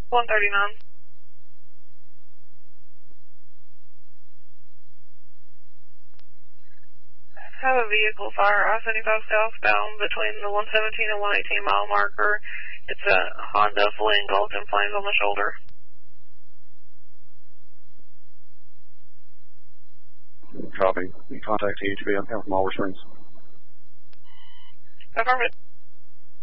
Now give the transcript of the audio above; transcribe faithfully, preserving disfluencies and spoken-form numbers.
one thirty-nine. Have a vehicle fire I seventy-five southbound between the one seventeen and one eighteen mile marker. It's a Honda fully engulfed in flames on the shoulder. Copy. Contact T H B. I'm from Oliver Springs. Affirmative.